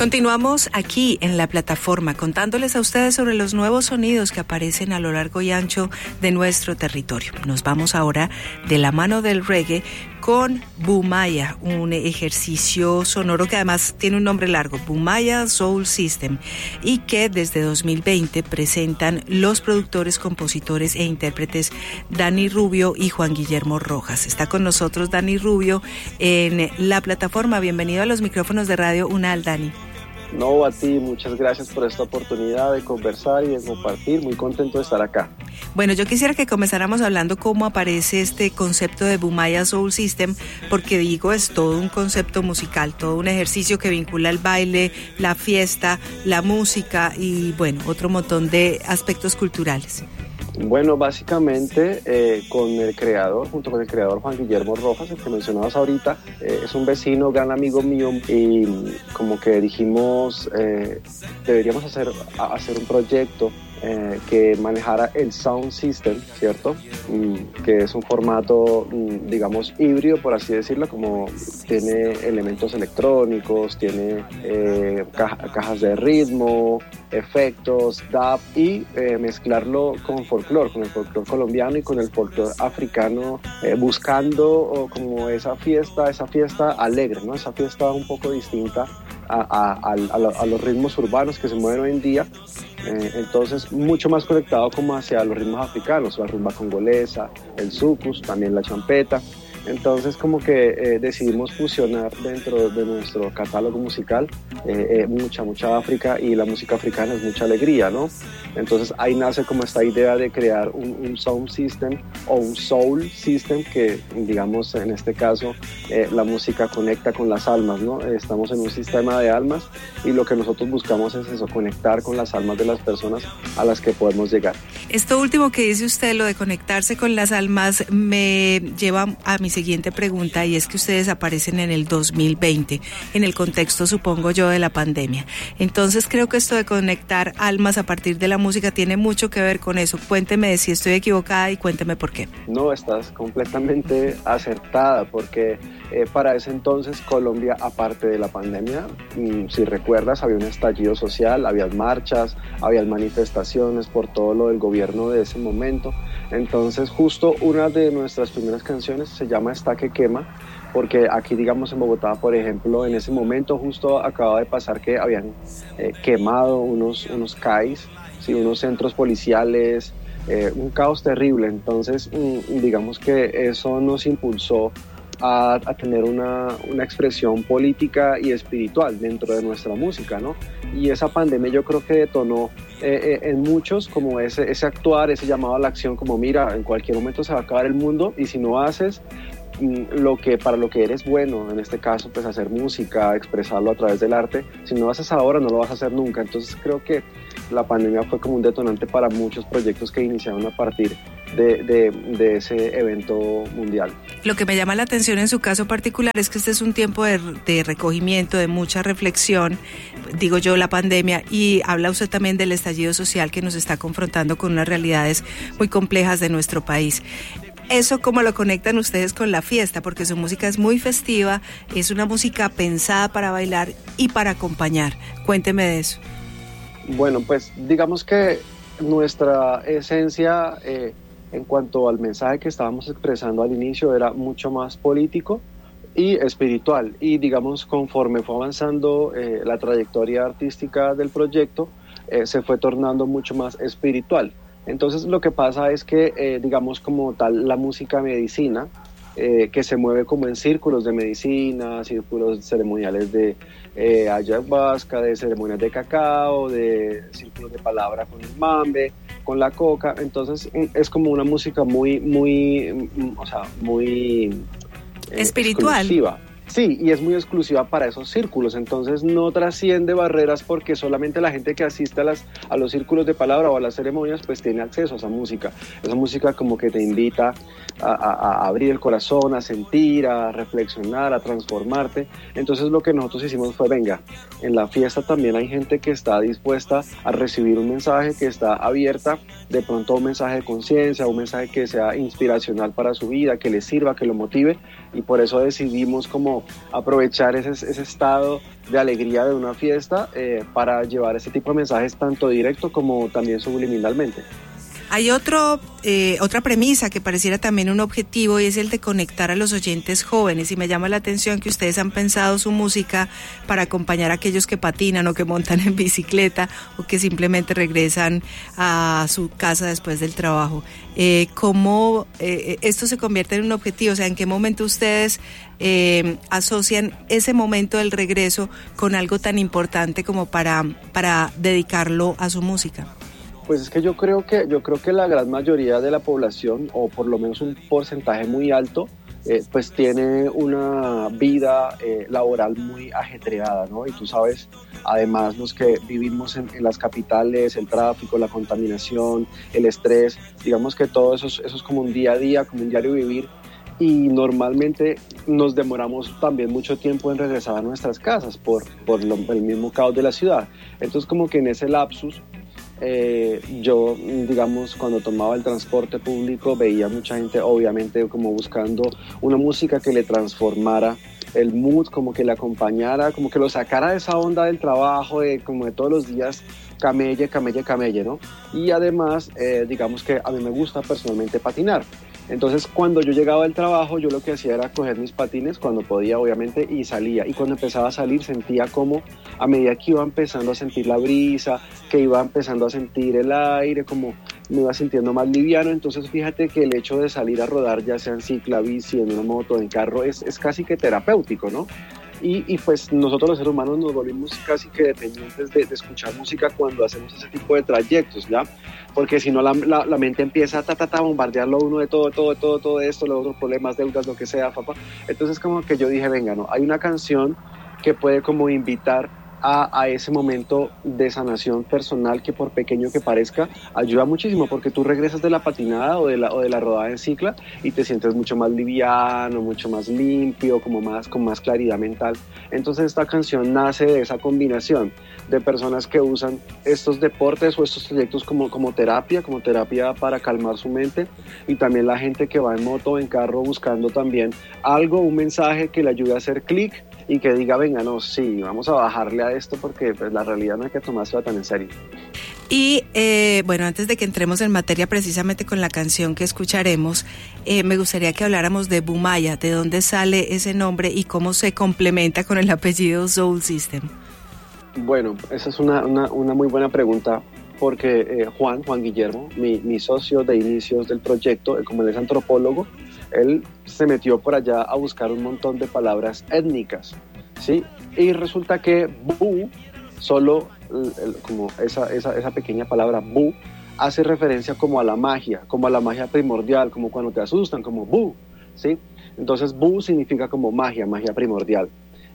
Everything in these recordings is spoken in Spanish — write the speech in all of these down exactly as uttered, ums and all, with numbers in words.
Continuamos aquí en la plataforma contándoles a ustedes sobre los nuevos sonidos que aparecen a lo largo y ancho de nuestro territorio. Nos vamos ahora de la mano del reggae con Boomaya, un ejercicio sonoro que además tiene un nombre largo, Boomaya Soul System, y que desde dos mil veinte presentan los productores, compositores e intérpretes Dani Rubio y Juan Guillermo Rojas. Está con nosotros Dani Rubio en la plataforma. Bienvenido a los micrófonos de Radio UNAL, Dani. No, a ti, muchas gracias por esta oportunidad de conversar y de compartir. Muy contento de estar acá. Bueno, yo quisiera que comenzáramos hablando cómo aparece este concepto de Boomaya Soul System, porque digo, es todo un concepto musical, todo un ejercicio que vincula el baile, la fiesta, la música y, bueno, otro montón de aspectos culturales. Bueno, básicamente eh, con el creador, junto con el creador Juan Guillermo Rojas, el que mencionabas ahorita, eh, es un vecino, gran amigo mío, y como que dijimos, eh, deberíamos hacer, hacer un proyecto eh, que manejara el sound system, ¿cierto? Mm, que es un formato, mm, digamos, híbrido, por así decirlo, como tiene elementos electrónicos, tiene eh, caja, cajas de ritmo, efectos, dub, y eh, mezclarlo con folclore, con el folclore colombiano y con el folclore africano, eh, buscando oh, como esa fiesta, esa fiesta alegre, ¿no? Esa fiesta un poco distinta a, a, a, a, lo, a los ritmos urbanos que se mueven hoy en día. Eh, entonces mucho más conectado como hacia los ritmos africanos, la rumba congolesa, el soukous, también la champeta. Entonces como que eh, decidimos fusionar dentro de nuestro catálogo musical eh, eh, mucha, mucha África, y la música africana es mucha alegría, ¿no? Entonces ahí nace como esta idea de crear un, un sound system o un soul system que, digamos, en este caso eh, la música conecta con las almas, ¿no? Estamos en un sistema de almas y lo que nosotros buscamos es eso, conectar con las almas de las personas a las que podemos llegar. Esto último que dice usted, lo de conectarse con las almas, me lleva a mi siguiente pregunta, y es que ustedes aparecen en el dos mil veinte, en el contexto, supongo yo, de la pandemia. Entonces creo que esto de conectar almas a partir de la música tiene mucho que ver con eso. Cuénteme si estoy equivocada y cuénteme por qué. No, estás completamente acertada, porque eh, para ese entonces Colombia, aparte de la pandemia, mmm, si recuerdas, había un estallido social, había marchas, había manifestaciones por todo lo del gobierno de ese momento. Entonces justo una de nuestras primeras canciones se llama Está que quema, porque aquí, digamos, en Bogotá, por ejemplo, en ese momento justo acaba de pasar que habían eh, quemado unos, unos C A Is, ¿sí? Unos centros policiales, eh, un caos terrible. Entonces mm, digamos que eso nos impulsó a, a tener una, una expresión política y espiritual dentro de nuestra música, ¿no? Y esa pandemia yo creo que detonó eh, eh, en muchos como ese, ese actuar, ese llamado a la acción, como mira, en cualquier momento se va a acabar el mundo, y si no haces lo que para lo que eres bueno, en este caso pues hacer música, expresarlo a través del arte, si no lo haces ahora no lo vas a hacer nunca. Entonces creo que la pandemia fue como un detonante para muchos proyectos que iniciaron a partir de, de, de ese evento mundial. Lo que me llama la atención en su caso particular es que este es un tiempo de, de recogimiento, de mucha reflexión, digo yo, la pandemia, y habla usted también del estallido social que nos está confrontando con unas realidades muy complejas de nuestro país. ¿Eso cómo lo conectan ustedes con la fiesta? Porque su música es muy festiva, es una música pensada para bailar y para acompañar. Cuénteme de eso. Bueno, pues digamos que nuestra esencia eh, en cuanto al mensaje que estábamos expresando al inicio era mucho más político y espiritual, y digamos conforme fue avanzando eh, la trayectoria artística del proyecto eh, se fue tornando mucho más espiritual. Entonces lo que pasa es que, eh, digamos como tal, la música medicina, eh, que se mueve como en círculos de medicina, círculos ceremoniales de eh, ayahuasca, de ceremonias de cacao, de círculos de palabra con el mambe, con la coca. Entonces es como una música muy, muy, o sea, muy eh, espiritual. Exclusiva. Sí, y es muy exclusiva para esos círculos, entonces no trasciende barreras porque solamente la gente que asiste a, las, a los círculos de palabra o a las ceremonias pues tiene acceso a esa música. Esa música como que te invita a, a, a abrir el corazón, a sentir, a reflexionar, a transformarte. Entonces lo que nosotros hicimos fue, venga, en la fiesta también hay gente que está dispuesta a recibir un mensaje, que está abierta de pronto a un mensaje de conciencia, un mensaje que sea inspiracional para su vida, que le sirva, que lo motive, y por eso decidimos como como aprovechar ese, ese estado de alegría de una fiesta eh, para llevar ese tipo de mensajes tanto directo como también subliminalmente. Hay otro, eh, otra premisa que pareciera también un objetivo y es el de conectar a los oyentes jóvenes, y me llama la atención que ustedes han pensado su música para acompañar a aquellos que patinan o que montan en bicicleta o que simplemente regresan a su casa después del trabajo. Eh, ¿Cómo eh, esto se convierte en un objetivo? O sea, ¿en qué momento ustedes eh, asocian ese momento del regreso con algo tan importante como para, para dedicarlo a su música? Pues es que yo creo que yo creo que la gran mayoría de la población, o por lo menos un porcentaje muy alto, eh, pues tiene una vida eh, laboral muy ajetreada, ¿no? Y tú sabes, además los que vivimos en, en las capitales, el tráfico, la contaminación, el estrés, digamos que todo eso es, eso es como un día a día, como un diario vivir. Y normalmente nos demoramos también mucho tiempo en regresar a nuestras casas por, por lo, el mismo caos de la ciudad. Entonces como que en ese lapsus Eh, yo, digamos, cuando tomaba el transporte público veía mucha gente obviamente como buscando una música que le transformara el mood, como que le acompañara, como que lo sacara de esa onda del trabajo, de, como de todos los días camelle, camelle, camelle, ¿no? Y además, eh, digamos que a mí me gusta personalmente patinar. Entonces, cuando yo llegaba del trabajo, yo lo que hacía era coger mis patines cuando podía, obviamente, y salía. Y cuando empezaba a salir, sentía como a medida que iba empezando a sentir la brisa, que iba empezando a sentir el aire, como me iba sintiendo más liviano. Entonces, fíjate que el hecho de salir a rodar, ya sea en cicla, bici, en una moto, en carro, es, es casi que terapéutico, ¿no? Y, y pues nosotros los seres humanos nos volvimos casi que dependientes de, de escuchar música cuando hacemos ese tipo de trayectos, ¿ya? Porque si no la, la, la mente empieza a ta, ta, ta, bombardearlo uno de todo, todo, todo, todo esto, los otros problemas, deudas, lo que sea, papá. Entonces como que yo dije, venga, no, hay una canción que puede como invitar A, a ese momento de sanación personal que, por pequeño que parezca, ayuda muchísimo, porque tú regresas de la patinada o de la, o de la rodada en cicla y te sientes mucho más liviano, mucho más limpio, como más, con más claridad mental. Entonces esta canción nace de esa combinación de personas que usan estos deportes o estos proyectos como, como terapia, como terapia para calmar su mente, y también la gente que va en moto o en carro buscando también algo, un mensaje que le ayude a hacer clic y que diga, venga, no, sí, vamos a bajarle a esto porque pues, la realidad no hay que tomársela tan en serio. Y eh, bueno, antes de que entremos en materia precisamente con la canción que escucharemos, eh, me gustaría que habláramos de Boomaya, de dónde sale ese nombre y cómo se complementa con el apellido Soul System. Bueno, esa es una, una, una muy buena pregunta, porque eh, Juan, Juan Guillermo, mi, mi socio de inicios del proyecto, como él es antropólogo, él se metió por allá a buscar un montón de palabras étnicas, ¿sí? Y resulta que Bu, solo el, el, como esa, esa, esa pequeña palabra Bu, hace referencia como a la magia, como a la magia primordial, como cuando te asustan, como Bu, ¿sí? Entonces Bu significa como magia, magia primordial.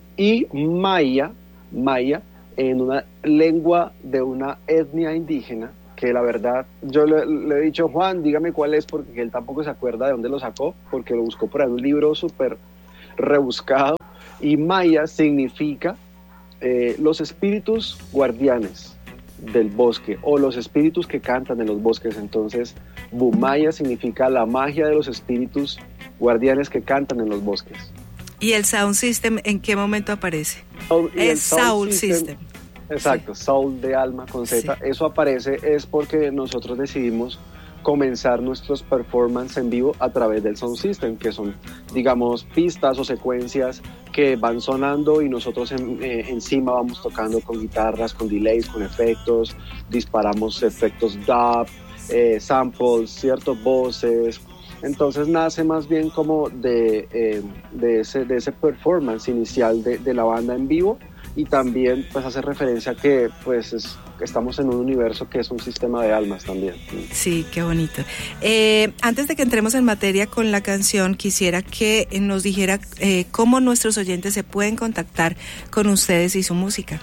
Y Maya, Maya, en una lengua de una etnia indígena, que la verdad, yo le, le he dicho, Juan, dígame cuál es, porque él tampoco se acuerda de dónde lo sacó, porque lo buscó por ahí, un libro súper rebuscado, y Maya significa eh, los espíritus guardianes del bosque, o los espíritus que cantan en los bosques. Entonces, Boomaya significa la magia de los espíritus guardianes que cantan en los bosques. ¿Y el Sound System en qué momento aparece? Soul, el Soul System. System. Exacto, sí. Soul de alma con Z. Sí. Eso aparece es porque nosotros decidimos comenzar nuestros performances en vivo a través del Sound System, que son, digamos, pistas o secuencias que van sonando y nosotros en, eh, encima vamos tocando con guitarras, con delays, con efectos, disparamos efectos dub, eh, samples, ciertos voces. Entonces nace más bien como de, eh, de, ese, de ese performance inicial de, de la banda en vivo, y también pues hace referencia a que pues es, estamos en un universo que es un sistema de almas también. Sí, qué bonito. Eh, antes de que entremos en materia con la canción, quisiera que nos dijera eh, cómo nuestros oyentes se pueden contactar con ustedes y su música.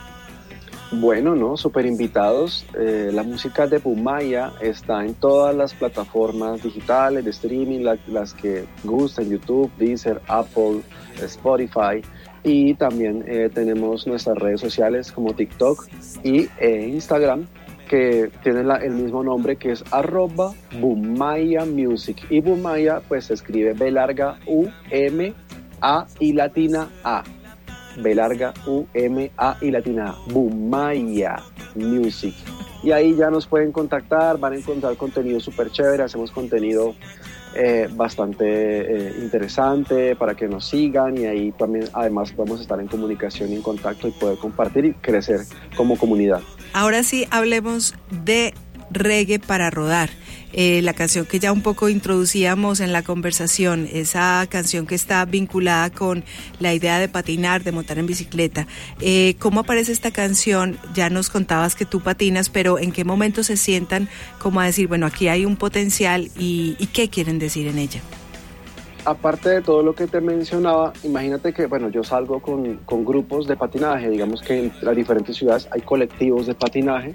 Bueno, no, súper invitados. Eh, la música de Boomaya está en todas las plataformas digitales de streaming, la, las que gustan, YouTube, Deezer, Apple, Spotify. Y también eh, tenemos nuestras redes sociales como TikTok y eh, Instagram, que tienen la, el mismo nombre, que es arroba Boomaya Music. Y Boomaya pues se escribe B larga U M A y latina A. B larga, U, M, A y latina A. Bumaya Music. Y ahí ya nos pueden contactar, van a encontrar contenido súper chévere, hacemos contenido eh, bastante eh, interesante para que nos sigan, y ahí también además podemos estar en comunicación y en contacto y poder compartir y crecer como comunidad. Ahora sí, hablemos de Reggae para Rodar, eh, la canción que ya un poco introducíamos en la conversación, esa canción que está vinculada con la idea de patinar, de montar en bicicleta. Eh, ¿Cómo aparece esta canción? Ya nos contabas que tú patinas, pero ¿en qué momento se sientan como a decir, bueno, aquí hay un potencial y, y qué quieren decir en ella? Aparte de todo lo que te mencionaba, imagínate que, bueno, yo salgo con, con grupos de patinaje, digamos que en las diferentes ciudades hay colectivos de patinaje,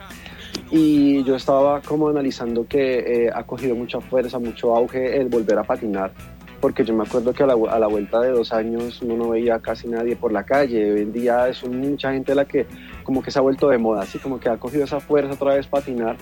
y yo estaba como analizando que eh, ha cogido mucha fuerza, mucho auge el volver a patinar, porque yo me acuerdo que a la, a la vuelta de dos años uno no veía casi nadie por la calle. Hoy en día es mucha gente la que como que se ha vuelto de moda, así como que ha cogido esa fuerza otra vez patinar.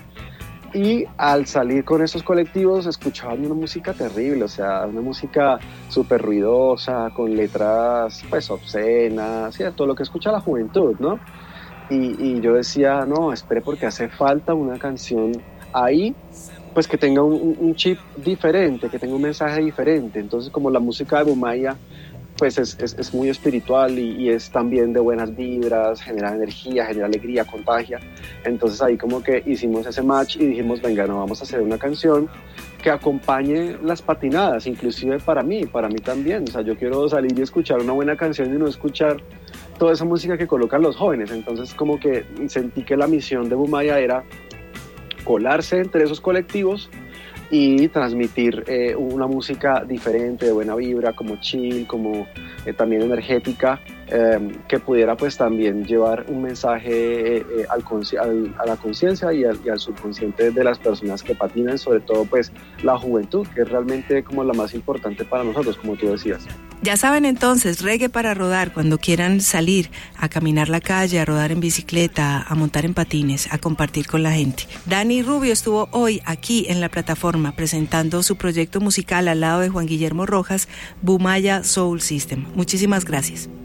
Y al salir con estos colectivos escuchaban una música terrible, o sea, una música súper ruidosa, con letras pues obscenas, ¿cierto? Lo que escucha la juventud, ¿no? Y, y yo decía, no, espere, porque hace falta una canción ahí, pues que tenga un, un chip diferente, que tenga un mensaje diferente. Entonces, como la música de Bumaya, pues es, es, es muy espiritual y, y es también de buenas vibras, genera energía, genera alegría, contagia. Entonces ahí como que hicimos ese match y dijimos, venga, no, vamos a hacer una canción que acompañe las patinadas, inclusive para mí, para mí también. O sea, yo quiero salir y escuchar una buena canción y no escuchar toda esa música que colocan los jóvenes. Entonces como que sentí que la misión de Bumaya era colarse entre esos colectivos y transmitir eh, una música diferente, de buena vibra, como chill, como eh, también energética, eh, que pudiera pues también llevar un mensaje eh, al, al, a la conciencia y, y al subconsciente de las personas que patinan, sobre todo pues la juventud, que es realmente como la más importante para nosotros, como tú decías. Ya saben entonces, Reggae para Rodar, cuando quieran salir a caminar la calle, a rodar en bicicleta, a montar en patines, a compartir con la gente. Dani Rubio estuvo hoy aquí en la plataforma presentando su proyecto musical al lado de Juan Guillermo Rojas, Bumaya Soul System. Muchísimas gracias.